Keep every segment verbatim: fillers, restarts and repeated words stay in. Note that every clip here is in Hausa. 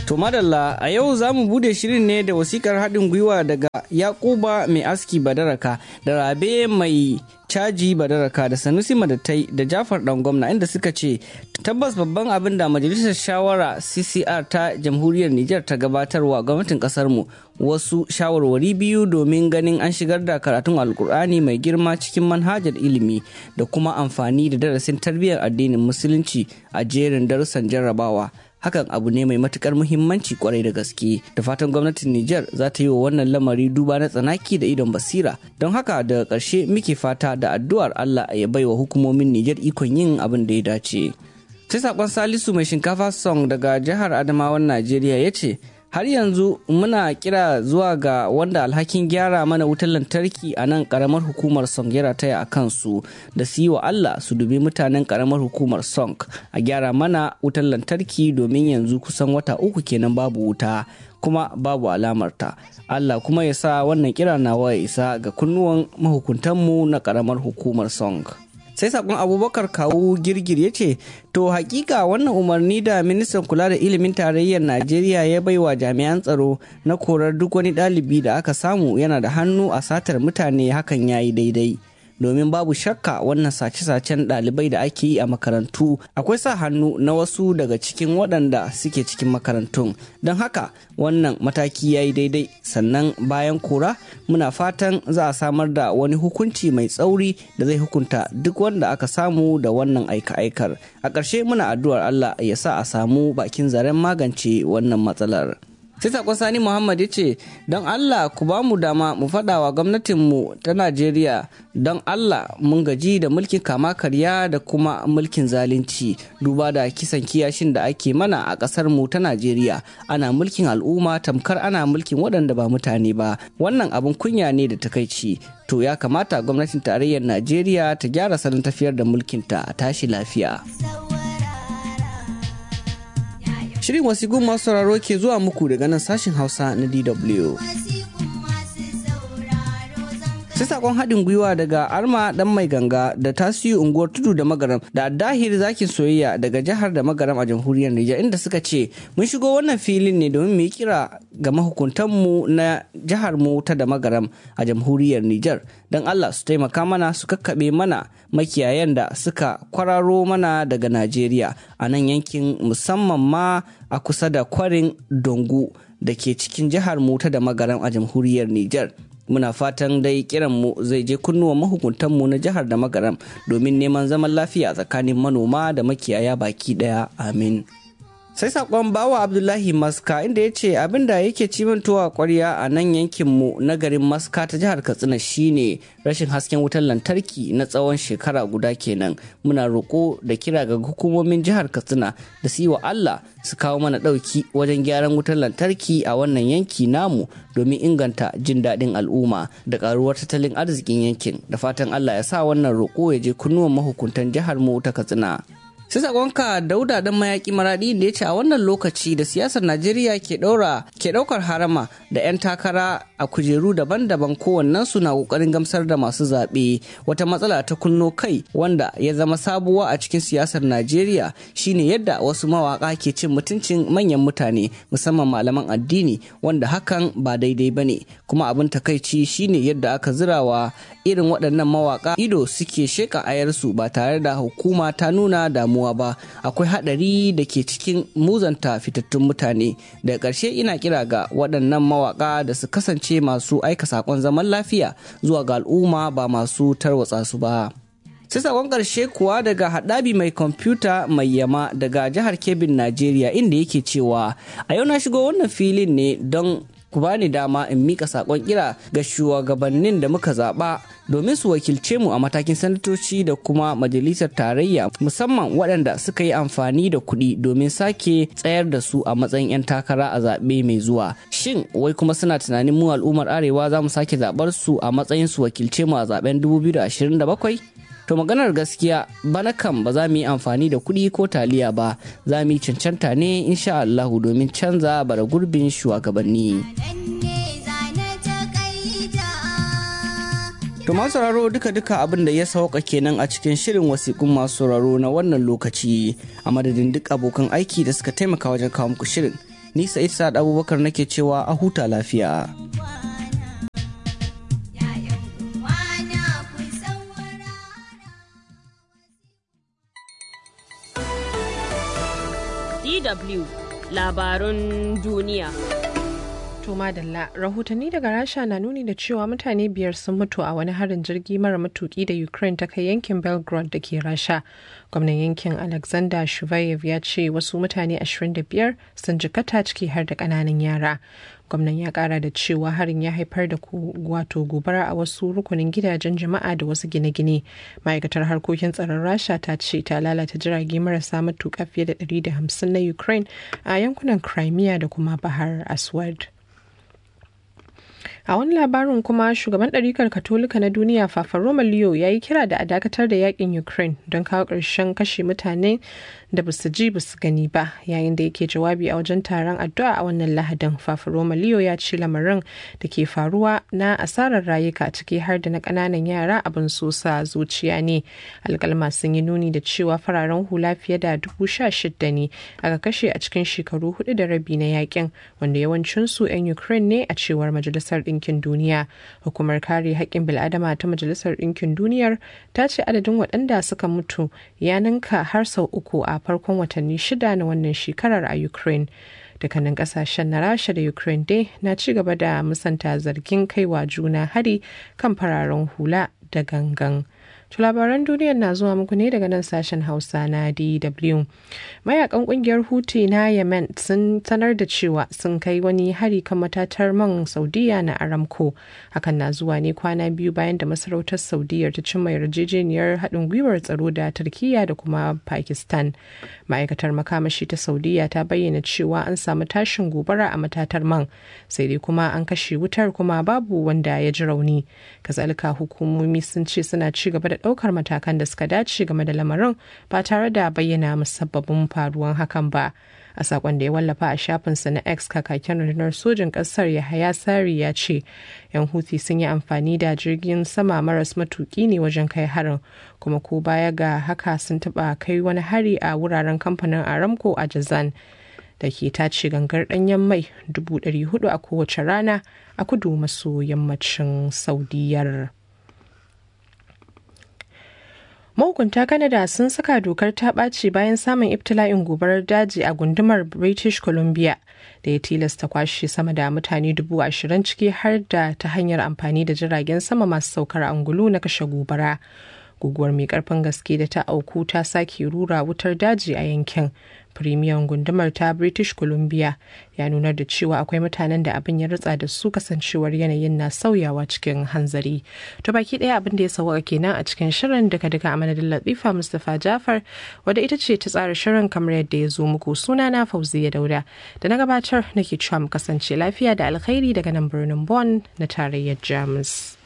To madalla a yau za mu bude shirin ne da wasikar haɗin gwiwa daga Yakuba mai aski Badaraka da Rabe mai caji Badaraka da Sanusi Madattai da Jafar Dan Gwamna, inda suka ce tabbas babban abin da majalisar shawara C C R ta jamhuriyar Nijar ta gabatarwa gwamnatin kasar mu wasu shawarwari biyu domin ganin an shigar da karatun alkur'ani mai girma cikin manhajar ilimi da kuma amfani da darasin tarbiyyar addinin musulunci a jerin darussan jarrabawa. Hakan abu ne mai matukar muhimmanci kwarai da gaske, da fatan gwamnatin Nijar za ta yi wa wannan lamari duba na tsanaki da idon basira. Don haka daga ƙarshe muke fata da addu'ar Allah ya bai wa hukumomin Nijar ikon yin abin da ya dace. Sai sakon Salisu mai shinkafa song daga jihar Adamawan Najeriya ya ce, har yanzu muna kira zuwa ga wanda alhakin gyara mana wutar lantarki a nan karamar hukumar Song ya rataya a kansu da su yi wa Allah su dubi mutanen karamar hukumar Song a gyara mana wutar lantarki, domin yanzu kusan wata uku kenan babu wuta kuma babu alamarta. Allah kuma ya sa wannan kira nawa ya isa ga kunnuwan mahukuntanmu na karamar hukumar Song. Sai sakon Abubakar Kawu Girgir ya ce, to hakika wannan umarni da ministan kula da ilimin tarayyar Najeriya ya baiwa jami'an tsaro na korar duk wani ɗalibi da aka samu yana da hannu a satar mutane, hakan ya yi daidai. Domin babu shakka wannan sace-sacen ɗalibai da ake yi a makarantu akwai sa hannu na wasu daga cikin waɗanda suke cikin makarantun. Don haka wannan mataki ya yi daidai. Sannan bayan kora muna fatan za a samar da wani hukunci mai tsauri da zai hukunta duk wanda aka samu da wannan aika-aikar. A ƙarshe muna addu'ar Allah ya sa a samu bakin zaren magance wannan matsalar. Sai sakon Sani Muhammad ya ce, don Allah ku ba mu dama mu faɗa wa gwamnatinmu ta Najeriya, don Allah mun gaji da mulkin kama karya da kuma mulkin zalunci, duba da kisan kiyashin da ake mana a ƙasar mu ta Najeriya. Ana mulkin al'umma tamkar ana mulkin waɗanda ba mutane ba. Wannan abin kunya ne da takaici. To ya kamata gwamnatin tarayyar Najeriya ta gyara salon tafiyar da mulkinta a tashi lafiya. Shirin wasiƙun masu sauraro ke zuwa muku daga nan sashin Hausa na D W. Sai sakon haɗin gwiwa daga Arma ɗan mai ganga da Tasiyu unguwar Tudu da Magaram da Dahir Zakin Soyayya daga jihar da Magaram a jamhuriyar Nijar, inda suka ce mun shigo wannan filin ne domin mu yi kira ga mahukuntanmu na jihar mu ta da Magaram a jamhuriyar Nijar, don Allah su taimaka mana su kakkaɓe mana makiyayan da suka kwararo mana daga Najeriya a nan yankin, musamman ma a kusa da kwarin Dongu da ke cikin jihar mu ta da Magaram a jamhuriyar Nijar. Muna fatan dai kiranmu zai je kunnuwan mahukuntanmu na jihar da Magaram domin neman zaman lafiya tsakanin manoma da makiyaya baki daya. Amin. Sai sakon Bawa Abdullahi Maska, inda ya ce abinda yake cimantowa kwarya a nan yankinmu na garin Maska ta jihar Katsina shine rashin hasken wutar lantarki na tsawon shekara guda kenan. Muna roƙo da kira ga hukumomin jihar Katsina da su yi wa Allah su kawo mana ɗauki wajen gyaran wutar lantarki a wannan yanki namu domin inganta jin daɗin al'umma da ƙaruwar tattalin arzikin yankin. Da fatan Allah ya sa wannan roƙo ya je kunnuwan mahukuntan jihar mu ta Katsina. Sai sakonka Dauda dan mayaki Maradi da ya ce a wannan lokaci da siyasar Najeriya ke daura ke daukar harama da 'yan takara a kujeru daban-daban, kowannen su na kokarin gamsar da masu zaɓe. Wata matsala ta kunno kai wanda ya zama sabuwa a cikin siyasar Najeriya shine yadda wasu mawaka ke cin mutuncin manyan mutane, musamman malaman addini, wanda hakan ba daidai bane. Kuma abin takaici shine yadda aka zirawa irin waɗannan mawaka ido suke sheka ayarsu ba tare da hukuma ta nuna damuwa ba. Akwai haɗari da ke cikin muzanta fitattun mutane. Daga ƙarshe ina kira ga waɗannan mawaka da su kasance masu aika saƙon zaman lafiya zuwa ga al'umma, ba masu tarwatsa su ba. Sai sakon ƙarshe kuwa daga Haɗabi mai kwamfuta mai yama daga jihar Kebbin, Najeriya, inda yake cewa a yau na shigo wannan filin ne don ku bani dama in mika sakon kira ga shugabannin da muka zaba domin su wakilce mu a matakin sanatoci da kuma majalisar tarayya, musamman waɗanda suka yi amfani da kuɗi domin sake tsayar da su a matsayin 'yan takara a zaɓe mai zuwa. Shin wai kuma suna tunanin mu al'ummar Arewa za mu sake zaɓar su a matsayin su wakilce mu a zaɓen dubu biyu da ashirin da bakwai? To maganar gaskiya bana kan ba za mu yi amfani da kuɗi ko taliya ba, za mu yi cancanta ne insha Allahu domin canza bara gurbin shugabanni. To masu sauraro duka-duka abin da ya sauka kenan a cikin shirin wasiƙun masu sauraro na wannan lokaci, a madadin duk abokan aiki da suka taimaka wajen kawo muku shirin. Ni Sa'id Sa'ad Abubakar nake cewa a huta lafiya. D W Labarun duniya. To madalla, rahotanni daga Rasha na nuni da cewa mutane biyar sun mutu a wani harin jirgi mara matuki da Ukraine ta kai yankin Belgorod da ke Rasha. Gwamnan yankin Alexander Shuvayev ya ce wasu mutane ashirin da biyar sun jikata ciki har da ƙananan yara. Gwamnan ya kara da cewa harin ya haifar da wato gobara a wasu rukunin gidajen jama'a da wasu gine-gine. Ma'aikatar harkokin tsaron Rasha ta ce ta lalata jirage marasa matuƙa fiye da ɗari da hamsin na Ukraine a yankunan Crimea da kuma Bahar Aswad. A wani labarin kuma shugaban ɗarikar Katolika na duniya Papa Roma Leo ya yi kira da a dakatar da yakin Ukraine don kawo ƙarshen kashe mutane da basu ji basu gani ba. Yayin da yake jawabi a wajen taron addu'a a wannan Lahadin, Papa Roma Leo ya ce lamarin da ke faruwa na asarar rayuka ciki har da na ƙananan yara abin sosa zuciya ne. Alƙalma sun yi nuni da cewa fararen hula fiye da dubu sha shida ne aka kashe a cikin shekaru hudu da rabi na yakin, wanda yawancinsu 'yan Ukraine ne a cewar Majalisar Ɗinkin Duniya. Hukumar kare haƙƙin bil'adama ta Majalisar Ɗinkin Duniyar ta ce adadin waɗanda suka mutu ya ninka har sau uku a farkon watanni shida na wannan shekarar a Ukraine. Dukkanin ƙasashen na Rasha da Ukraine dai na ci gaba da musanta zargin kaiwa juna hari kan fararen hula da gangan. To labaran duniyar na zuwa muku ne daga nan sashen Hausa na D W. Mayakan kungiyar Houthi na Yemen sun sanar da cewa sun kai wani hari kan matatar man Saudiya na Aramco. Hakan na zuwa ne kwana biyu bayan da masarautar Saudiyar ta cimma yarjejeniyar haɗin gwiwar tsaro da Turkiyya da kuma Pakistan. Ma'aikatar makamashi ta Saudiyya ta bayyana cewa an samu tashin gobara a matatar man, sai dai kuma an kashe wutar kuma babu wanda ya ji rauni. Kazalika hukumomi sun ce suna ci gaba da ɗaukar matakan da suka dace game da lamarin ba tare da bayyana musabbabin faruwan hakan ba. A sakon da ya wallafa a shafinsa na X, kakakin rundunar sojin ƙasar Yahaya Sari ya ce 'yan Houthi sun yi amfani da jirgin sama maras matuki ne wajen kai harin, kuma ko baya ga haka sun taɓa kai wani hari a wuraren kamfanin Aramco a Jazan da ke tace gangar ɗanyen mai dubu ɗari hudu a kowace rana a kudu maso yammacin Saudiyar. Mahukunta Canada sun saka dokar ta ɓaci bayan samun ibtila'in gobarar daji a gundumar British Columbia da ya tilasta kwashe sama da mutane dubu ashirin ciki har da ta hanyar amfani da jiragen sama masu saukar angulu na kashe gobara. Guguwar mai karfin gaske da ta auku ta sake rura wutar daji a yankin. Firimiyan gundumar ta British Columbia ya nunar da cewa akwai mutanen da abin ya ritsa da su kasancewar yanayin na sauyawa cikin hanzari. To baki ɗaya abin da ya sauka kenan a cikin shirin daga daga a madadin Latifa Mustapha Jafar wadda ita ce ta tsara shirin kamar yadda ya zo muku. Suna na Fauziya Dauda da na gabatar nake cewa mu kasance lafiya da alkhairi daga nan birnin Bonn na tarayyar Jamus.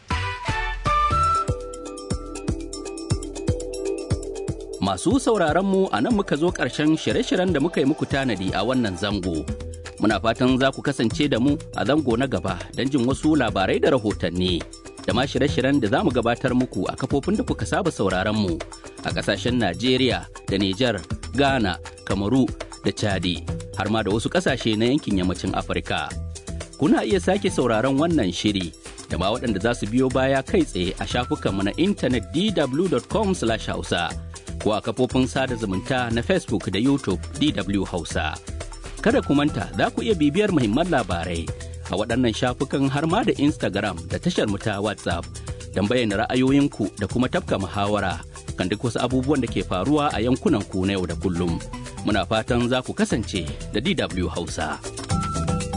Masu sauraronmu a nan muka zo ƙarshen shirye-shiryen da muka yi muku tanadi a wannan zango. Muna fatan za ku kasance da mu a zango na gaba don jin wasu labarai da rahotanni. Da ma shirye-shiryen da za mu gabatar muku a kafofin da kuka saba sauraronmu a ƙasashen Najeriya da Nijar, Ghana, Kamaru da Chadi, har ma da wasu ƙasashe na yankin yammacin Afirka. Kuna iya sake sauraron wannan shiri da ma waɗanda za su biyo baya kai tsaye a shafukanmu na intanet d w dot com slash hausa. ko a kafofin sada zumunta na Facebook da YouTube D W Hausa. Kada ku manta za ku iya bibiyar muhimman labarai a waɗannan shafukan har ma da Instagram da tashar mu ta WhatsApp don bayyana ra'ayoyinku da kuma tafka muhawara kan duk wasu abubuwan da ke faruwa a yankunan ku na yau da kullum. Muna fatan za ku kasance da D W Hausa.